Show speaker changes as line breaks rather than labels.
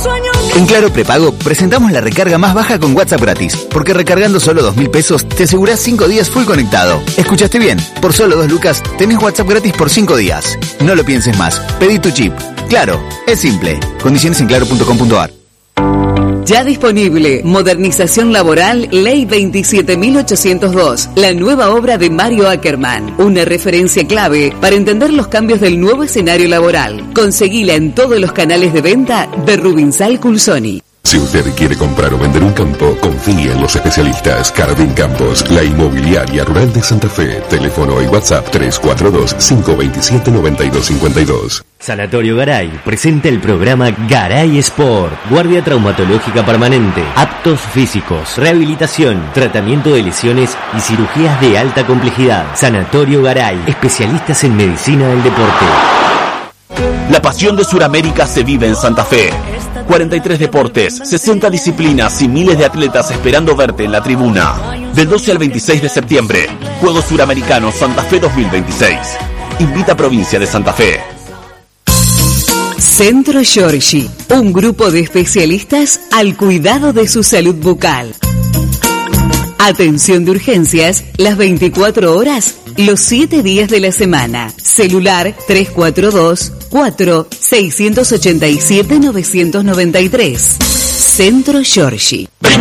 En Claro Prepago presentamos la recarga más baja con WhatsApp gratis, porque recargando solo 2.000 pesos te asegurás 5 días full conectado. ¿Escuchaste bien? Por solo 2 lucas tenés WhatsApp gratis por 5 días. No lo pienses más, pedí tu chip. Claro, es simple. Condiciones en claro.com.ar.
Ya disponible, Modernización Laboral, Ley 27.802, la nueva obra de Mario Ackerman, una referencia clave para entender los cambios del nuevo escenario laboral. Conseguila en todos los canales de venta de Rubinsal Culsoni.
Si usted quiere comprar o vender un campo, confíe en los especialistas. Cardin Campos, la inmobiliaria rural de Santa Fe. Teléfono y WhatsApp 342-527-9252.
Sanatorio Garay presenta el programa Garay Sport. Guardia traumatológica permanente, aptos físicos, rehabilitación, tratamiento de lesiones y cirugías de alta complejidad. Sanatorio Garay, especialistas en medicina del deporte.
La pasión de Sudamérica se vive en Santa Fe. 43 deportes, 60 disciplinas y miles de atletas esperando verte en la tribuna. Del 12 al 26 de septiembre, Juegos Suramericanos Santa Fe 2026. Invita a Provincia de Santa Fe.
Centro Giorgi, un grupo de especialistas al cuidado de su salud bucal. Atención de urgencias, las 24 horas, los 7 días de la semana. Celular 342-4-687-993. Centro Giorgi.